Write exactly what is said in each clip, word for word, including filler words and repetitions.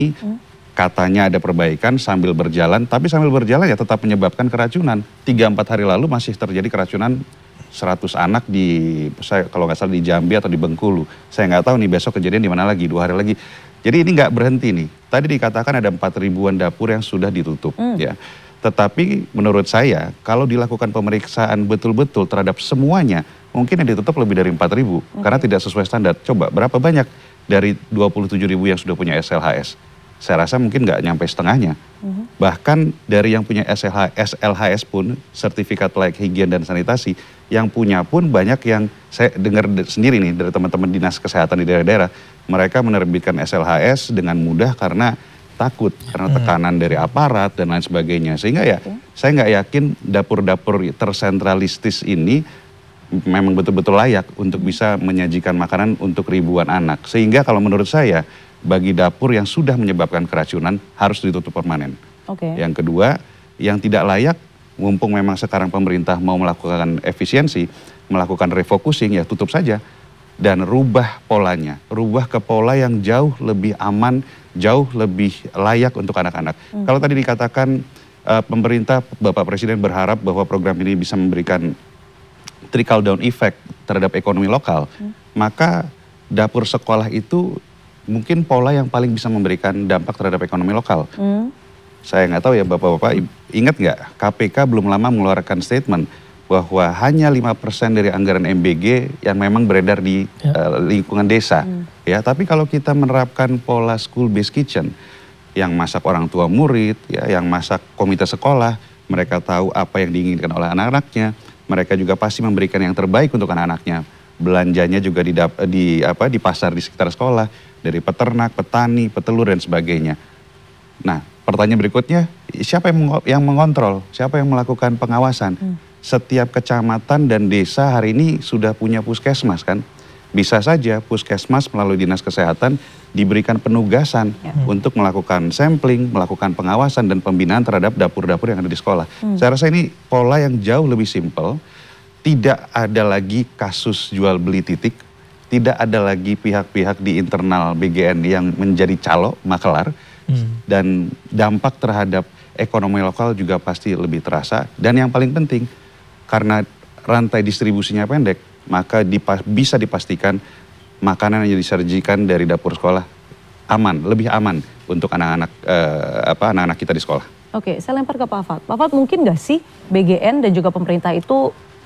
Hmm. Katanya ada perbaikan sambil berjalan, tapi sambil berjalan ya tetap menyebabkan keracunan. tiga empat hari lalu masih terjadi keracunan seratus anak di, saya kalau nggak salah di Jambi atau di Bengkulu. Saya nggak tahu nih besok kejadian di mana lagi, dua hari lagi. Jadi ini nggak berhenti nih. Tadi dikatakan ada empat ribuan dapur yang sudah ditutup hmm. ya. Tetapi menurut saya kalau dilakukan pemeriksaan betul-betul terhadap semuanya, mungkin yang ditutup lebih dari empat ribu. Okay. Karena tidak sesuai standar. Coba berapa banyak dari dua puluh tujuh ribu yang sudah punya S L H S? Saya rasa mungkin nggak nyampe setengahnya. Uh-huh. Bahkan dari yang punya S L H S pun, sertifikat layak higien dan sanitasi, yang punya pun banyak yang saya dengar sendiri nih dari teman-teman dinas kesehatan di daerah-daerah, mereka menerbitkan S L H S dengan mudah karena takut, karena tekanan dari aparat dan lain sebagainya. Sehingga ya okay. saya nggak yakin dapur-dapur tersentralistis ini memang betul-betul layak untuk bisa menyajikan makanan untuk ribuan anak. Sehingga kalau menurut saya, bagi dapur yang sudah menyebabkan keracunan harus ditutup permanen. Okay. Yang kedua, yang tidak layak, mumpung memang sekarang pemerintah mau melakukan efisiensi, melakukan refocusing, ya tutup saja. Dan rubah polanya, rubah ke pola yang jauh lebih aman, jauh lebih layak untuk anak-anak. Hmm. Kalau tadi dikatakan uh, pemerintah, Bapak Presiden berharap bahwa program ini bisa memberikan trickle down effect terhadap ekonomi lokal, hmm. maka dapur sekolah itu mungkin pola yang paling bisa memberikan dampak terhadap ekonomi lokal. Hmm. Saya nggak tahu ya Bapak-Bapak, ingat nggak K P K belum lama mengeluarkan statement bahwa hanya lima persen dari anggaran M B G yang memang beredar di ya. uh, lingkungan desa. Hmm. Ya, tapi kalau kita menerapkan pola school based kitchen, yang masak orang tua murid, ya, yang masak komite sekolah, mereka tahu apa yang diinginkan oleh anak-anaknya, mereka juga pasti memberikan yang terbaik untuk anak-anaknya. Belanjanya juga di, di apa di pasar di sekitar sekolah, dari peternak, petani, petelur dan sebagainya. Nah, pertanyaan berikutnya, siapa yang yang mengontrol? Siapa yang melakukan pengawasan? Hmm. Setiap kecamatan dan desa hari ini sudah punya puskesmas kan? Bisa saja puskesmas melalui dinas kesehatan diberikan penugasan ya. untuk melakukan sampling, melakukan pengawasan dan pembinaan terhadap dapur-dapur yang ada di sekolah. Hmm. Saya rasa ini pola yang jauh lebih simpel. Tidak ada lagi kasus jual beli titik, tidak ada lagi pihak-pihak di internal B G N yang menjadi calo, makelar, hmm. dan dampak terhadap ekonomi lokal juga pasti lebih terasa. Dan yang paling penting, karena rantai distribusinya pendek, maka dipa- bisa dipastikan makanan yang disajikan dari dapur sekolah aman, lebih aman untuk anak-anak eh, apa anak-anak kita di sekolah. Oke, saya lempar ke Pak Fad. Pak Fad, mungkin nggak sih B G N dan juga pemerintah itu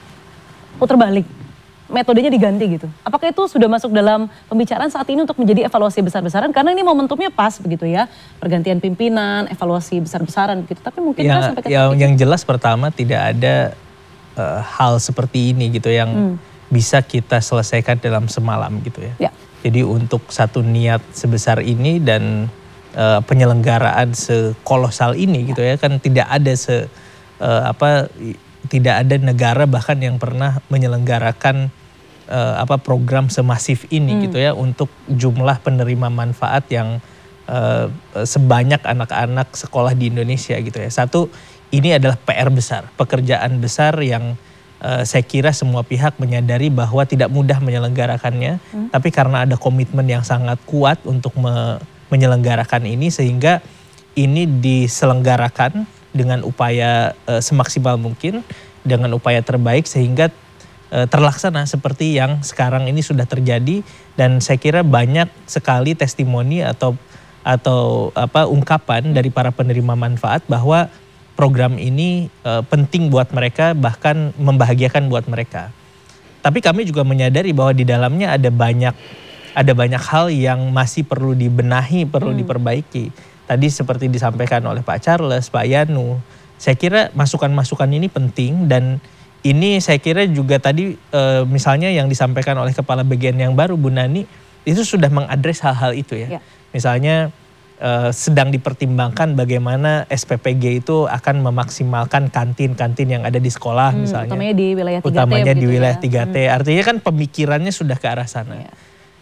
putar balik, metodenya diganti gitu? Apakah itu sudah masuk dalam pembicaraan saat ini untuk menjadi evaluasi besar-besaran? Karena ini momentumnya pas begitu ya, pergantian pimpinan, evaluasi besar-besaran gitu. Tapi mungkin ya, sampai ke yang, yang jelas pertama tidak ada uh, hal seperti ini gitu yang hmm. bisa kita selesaikan dalam semalam gitu ya. ya. Jadi untuk satu niat sebesar ini dan uh, penyelenggaraan sekolosal ini gitu ya, kan tidak ada se uh, apa tidak ada negara bahkan yang pernah menyelenggarakan uh, apa program semasif ini hmm. gitu ya untuk jumlah penerima manfaat yang uh, sebanyak anak-anak sekolah di Indonesia gitu ya. Satu, ini adalah P R besar, pekerjaan besar yang uh, saya kira semua pihak menyadari bahwa tidak mudah menyelenggarakannya, hmm. tapi karena ada komitmen yang sangat kuat untuk me menyelenggarakan ini sehingga ini diselenggarakan dengan upaya uh, semaksimal mungkin, dengan upaya terbaik sehingga uh, terlaksana seperti yang sekarang ini sudah terjadi. Dan saya kira banyak sekali testimoni atau atau apa ungkapan dari para penerima manfaat bahwa program ini uh, penting buat mereka, bahkan membahagiakan buat mereka. Tapi kami juga menyadari bahwa di dalamnya ada banyak ada banyak hal yang masih perlu dibenahi, perlu hmm. diperbaiki. Tadi seperti disampaikan oleh Pak Charles, Pak Yanu, saya kira masukan-masukan ini penting dan ini saya kira juga tadi e, misalnya yang disampaikan oleh Kepala B G N yang baru Bu Nani itu sudah mengadres hal-hal itu ya. ya. Misalnya e, sedang dipertimbangkan bagaimana S P P G itu akan memaksimalkan kantin-kantin yang ada di sekolah hmm, misalnya. Utamanya di wilayah tiga T. Utamanya di wilayah ya. tiga T. Hmm. Artinya kan pemikirannya sudah ke arah sana. Ya.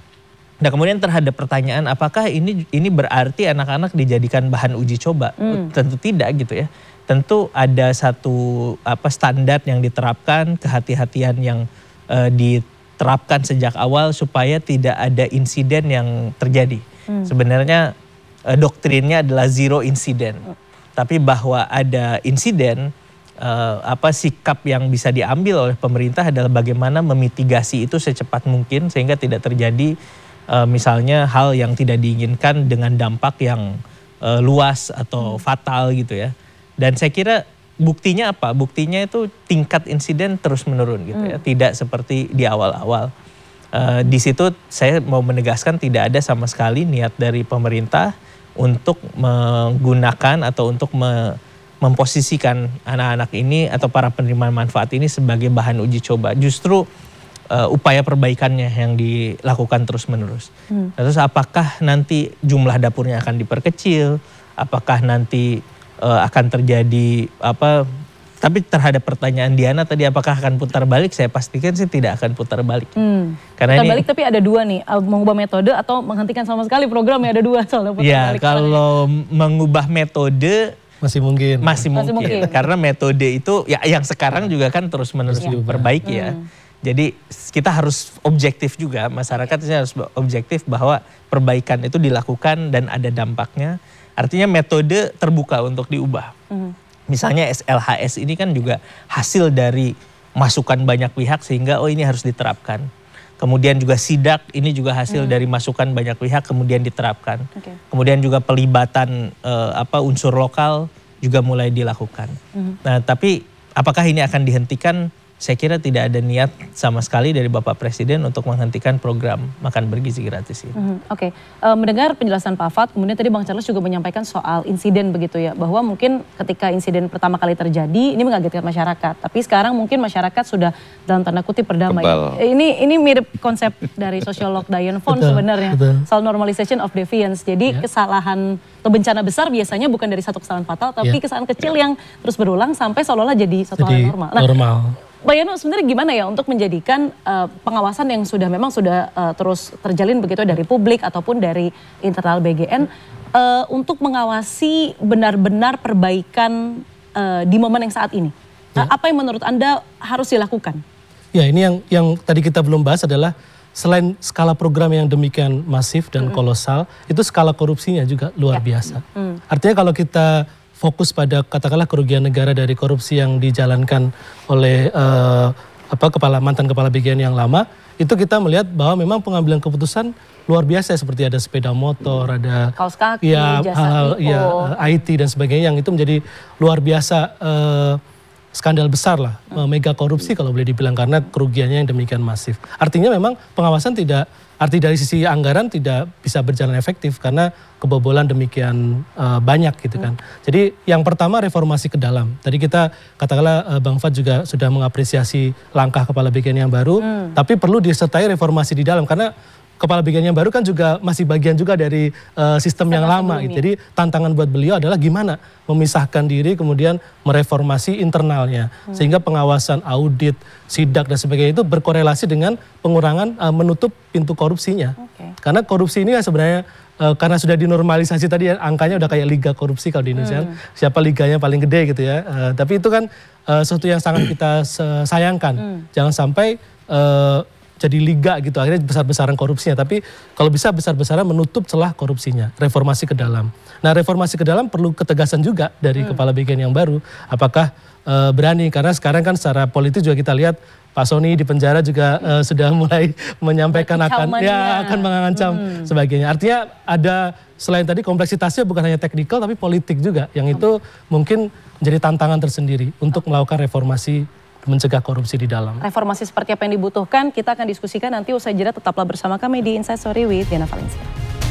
Nah kemudian terhadap pertanyaan apakah ini ini berarti anak-anak dijadikan bahan uji coba? Hmm. Tentu tidak gitu ya. Tentu ada satu apa standar yang diterapkan, kehati-hatian yang uh, diterapkan sejak awal supaya tidak ada insiden yang terjadi. Hmm. Sebenarnya uh, doktrinnya adalah zero incident. Tapi bahwa ada insiden, uh, apa sikap yang bisa diambil oleh pemerintah adalah bagaimana memitigasi itu secepat mungkin sehingga tidak terjadi uh, misalnya hal yang tidak diinginkan dengan dampak yang uh, luas atau fatal gitu ya. Dan saya kira buktinya apa? Buktinya itu tingkat insiden terus menurun gitu ya. Tidak seperti di awal-awal. Uh, di situ saya mau menegaskan tidak ada sama sekali niat dari pemerintah untuk menggunakan atau untuk me, memposisikan anak-anak ini atau para penerima manfaat ini sebagai bahan uji coba. Justru uh, upaya perbaikannya yang dilakukan terus-menerus. Hmm. Terus apakah nanti jumlah dapurnya akan diperkecil? Apakah nanti uh, akan terjadi apa? Tapi terhadap pertanyaan Diana tadi apakah akan putar balik, saya pastikan sih tidak akan putar balik. Hmm. Karena putar ini, balik tapi ada dua nih, mengubah metode atau menghentikan sama sekali programnya, ada dua soalnya putar ya, balik. Kalau mengubah metode masih mungkin. Masih mungkin. Masih mungkin. Karena metode itu ya yang sekarang juga kan terus menerus ya. diperbaiki hmm. ya. Jadi kita harus objektif juga, masyarakat harus objektif bahwa perbaikan itu dilakukan dan ada dampaknya. Artinya metode terbuka untuk diubah. Hmm. Misalnya S L H S ini kan juga hasil dari masukan banyak pihak sehingga oh ini harus diterapkan. Kemudian juga sidak ini juga hasil hmm. dari masukan banyak pihak kemudian diterapkan. Okay. Kemudian juga pelibatan eh, apa unsur lokal juga mulai dilakukan. Hmm. Nah, tapi apakah ini akan dihentikan? Saya kira tidak ada niat sama sekali dari Bapak Presiden untuk menghentikan program makan bergizi gratis ini. Mm-hmm. Oke, okay. uh, mendengar penjelasan Pak Fuad, kemudian tadi Bang Charles juga menyampaikan soal insiden begitu ya, bahwa mungkin ketika insiden pertama kali terjadi ini mengagetkan masyarakat, tapi sekarang mungkin masyarakat sudah dalam tanda kutip berdamai. Kebal. Ini ini mirip konsep dari sosiolog Diane Von sebenarnya, betul. Soal normalization of deviance. Jadi yeah. kesalahan atau bencana besar biasanya bukan dari satu kesalahan fatal, tapi yeah. kesalahan kecil yeah. yang terus berulang sampai seolah-olah jadi satu jadi hal normal. Nah, normal. Mbak Yano sebenarnya gimana ya untuk menjadikan uh, pengawasan yang sudah memang sudah uh, terus terjalin begitu dari publik ataupun dari internal B G N uh, untuk mengawasi benar-benar perbaikan uh, di momen yang saat ini. Nah, ya. Apa yang menurut Anda harus dilakukan? Ya ini yang yang tadi kita belum bahas adalah selain skala program yang demikian masif dan mm-hmm. kolosal, itu skala korupsinya juga luar ya. biasa. Mm. Artinya kalau kita fokus pada katakanlah kerugian negara dari korupsi yang dijalankan oleh uh, apa kepala mantan kepala B G N yang lama, itu kita melihat bahwa memang pengambilan keputusan luar biasa seperti ada sepeda motor, ada kaos kaki, ya, jasa hal, ya I T dan sebagainya yang itu menjadi luar biasa uh, skandal besar lah, hmm. mega korupsi kalau boleh dibilang karena kerugiannya yang demikian masif. Artinya memang pengawasan tidak, arti dari sisi anggaran tidak bisa berjalan efektif karena kebobolan demikian uh, banyak gitu kan. Hmm. Jadi yang pertama reformasi ke dalam. Tadi kita katakanlah uh, Bang Fuad juga sudah mengapresiasi langkah kepala B G N yang baru, hmm. tapi perlu disertai reformasi di dalam karena kepala B G N yang baru kan juga masih bagian juga dari uh, sistem Sama yang lama gitu. Jadi tantangan buat beliau adalah gimana memisahkan diri kemudian mereformasi internalnya. Hmm. Sehingga pengawasan audit, sidak dan sebagainya itu berkorelasi dengan pengurangan uh, menutup pintu korupsinya. Okay. Karena korupsi ini kan sebenarnya uh, karena sudah dinormalisasi tadi ya, angkanya udah kayak liga korupsi kalau di Indonesia. Hmm. Siapa liganya paling gede gitu ya. Uh, tapi itu kan uh, sesuatu yang sangat kita sayangkan. Hmm. Jangan sampai uh, jadi liga gitu, akhirnya besar-besaran korupsinya. Tapi kalau bisa besar-besaran menutup celah korupsinya, reformasi ke dalam. Nah reformasi ke dalam perlu ketegasan juga dari hmm. kepala B G N yang baru. Apakah uh, berani, karena sekarang kan secara politik juga kita lihat Pak Sony di penjara juga uh, sudah mulai menyampaikan akan ya akan mengancam hmm. sebagainya. Artinya ada selain tadi kompleksitasnya bukan hanya teknikal tapi politik juga. Yang itu mungkin menjadi tantangan tersendiri untuk melakukan reformasi mencegah korupsi di dalam. Reformasi seperti apa yang dibutuhkan, kita akan diskusikan nanti usai jeda. Tetaplah bersama kami di Inside Story with Diana Valencia.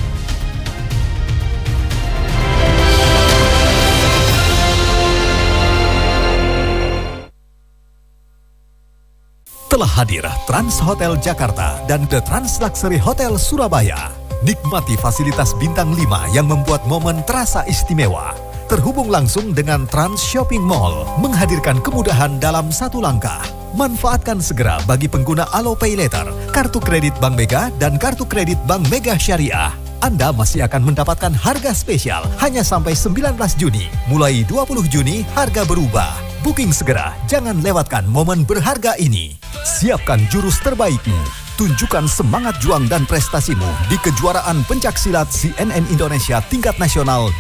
Telah hadir Trans Hotel Jakarta dan The Trans Luxury Hotel Surabaya. Nikmati fasilitas bintang lima yang membuat momen terasa istimewa. Terhubung langsung dengan Trans Shopping Mall, menghadirkan kemudahan dalam satu langkah. Manfaatkan segera bagi pengguna Alo Pay Later, kartu kredit Bank Mega dan kartu kredit Bank Mega Syariah. Anda masih akan mendapatkan harga spesial hanya sampai sembilan belas Juni. Mulai dua puluh Juni harga berubah. Booking segera, jangan lewatkan momen berharga ini. Siapkan jurus terbaikmu. Tunjukkan semangat juang dan prestasimu di kejuaraan pencaksilat C N N Indonesia tingkat nasional